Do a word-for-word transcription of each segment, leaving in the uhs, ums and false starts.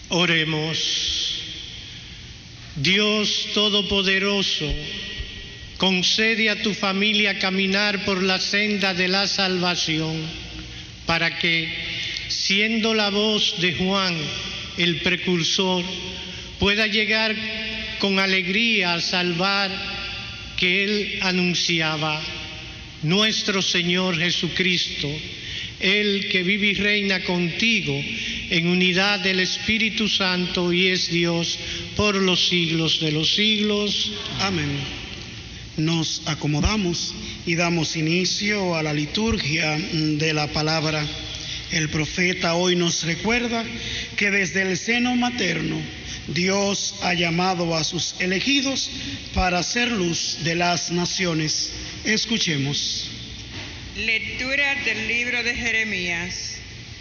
Oremos. Dios Todopoderoso, concede a tu familia caminar por la senda de la salvación, para que, siendo la voz de Juan, el precursor, pueda llegar con alegría a salvar que él anunciaba. Nuestro Señor Jesucristo, Él que vive y reina contigo en unidad del Espíritu Santo y es Dios por los siglos de los siglos. Amén. Nos acomodamos y damos inicio a la liturgia de la palabra. El profeta hoy nos recuerda que desde el seno materno Dios ha llamado a sus elegidos para ser luz de las naciones. Escuchemos. Lectura del libro de Jeremías.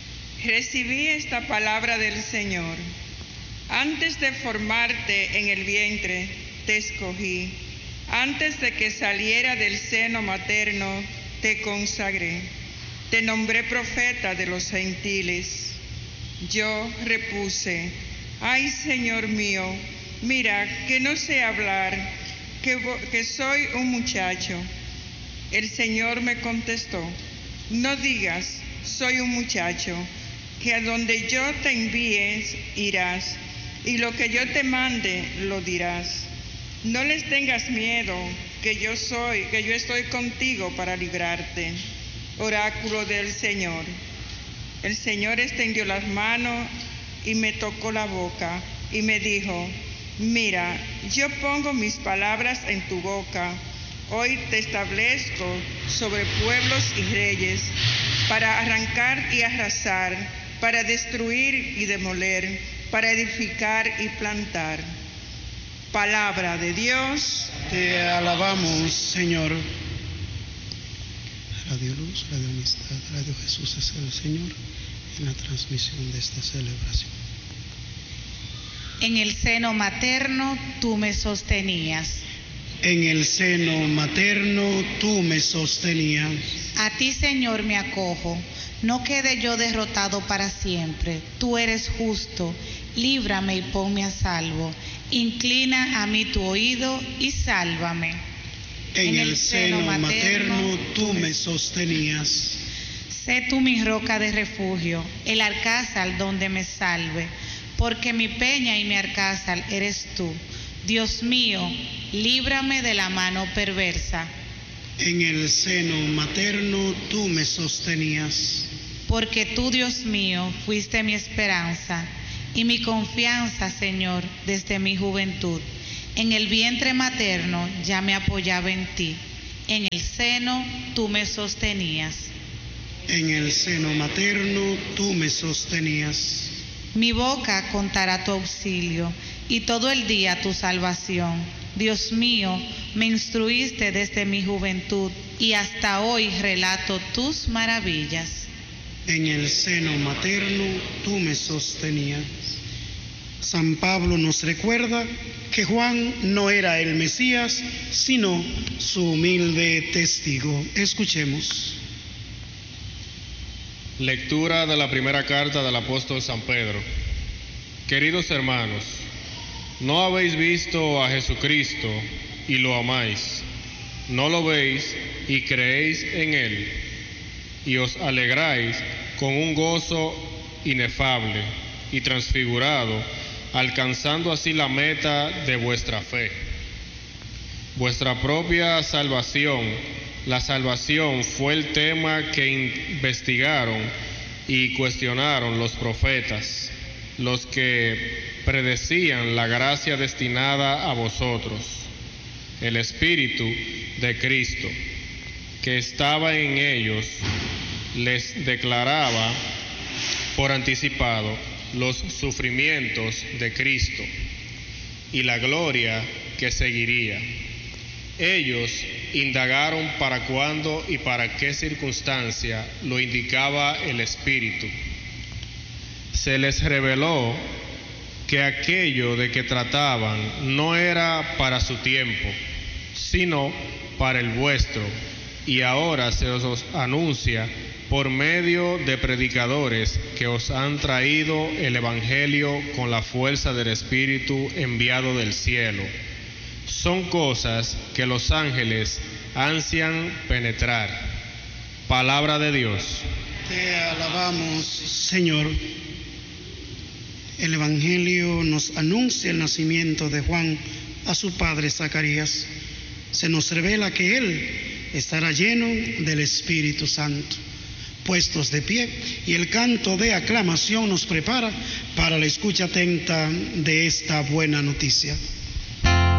Recibí esta palabra del Señor. Antes de formarte en el vientre, te escogí. Antes de que saliera del seno materno, te consagré. Te nombré profeta de los gentiles. Yo repuse: ay, Señor mío, mira que no sé hablar, que, que soy un muchacho. El Señor me contestó: no digas, soy un muchacho, que a donde yo te envíes irás, y lo que yo te mande lo dirás. No les tengas miedo, que yo soy, que yo estoy contigo para librarte. Oráculo del Señor. El Señor extendió las manos y me tocó la boca y me dijo: mira, yo pongo mis palabras en tu boca. Hoy te establezco sobre pueblos y reyes, para arrancar y arrasar, para destruir y demoler, para edificar y plantar. Palabra de Dios. Te alabamos, Señor. Radio Luz, Radio Amistad, Radio Jesús es el Señor, en la transmisión de esta celebración. En el seno materno tú me sostenías. En el seno materno tú me sostenías. A ti, Señor, me acojo. No quede yo derrotado para siempre. Tú eres justo. Líbrame y ponme a salvo. Inclina a mí tu oído y sálvame. En, en el seno materno, materno tú me sostenías. Sé tú mi roca de refugio, el alcázar donde me salve, porque mi peña y mi alcázar eres tú. Dios mío, líbrame de la mano perversa. En el seno materno tú me sostenías. Porque tú, Dios mío, fuiste mi esperanza y mi confianza, Señor, desde mi juventud. En el vientre materno ya me apoyaba en ti. En el seno tú me sostenías. En el seno materno tú me sostenías. Mi boca contará tu auxilio y todo el día tu salvación. Dios mío, me instruiste desde mi juventud y hasta hoy relato tus maravillas. En el seno materno tú me sostenías. San Pablo nos recuerda que Juan no era el Mesías, sino su humilde testigo. Escuchemos. Lectura de la primera carta del apóstol San Pedro. Queridos hermanos, ¿no habéis visto a Jesucristo y lo amáis? ¿No lo veis y creéis en Él? Y os alegráis con un gozo inefable y transfigurado, alcanzando así la meta de vuestra fe. Vuestra propia salvación, la salvación fue el tema que investigaron y cuestionaron los profetas, los que predecían la gracia destinada a vosotros. El Espíritu de Cristo, que estaba en ellos, les declaraba por anticipado los sufrimientos de Cristo y la gloria que seguiría. Ellos indagaron para cuándo y para qué circunstancia lo indicaba el Espíritu. Se les reveló que aquello de que trataban no era para su tiempo, sino para el vuestro, y ahora se os anuncia por medio de predicadores que os han traído el Evangelio con la fuerza del Espíritu enviado del cielo. Son cosas que los ángeles ansian penetrar. Palabra de Dios. Te alabamos, Señor. El Evangelio nos anuncia el nacimiento de Juan a su padre Zacarías. Se nos revela que él estará lleno del Espíritu Santo. Puestos de pie, y el canto de aclamación nos prepara para la escucha atenta de esta buena noticia.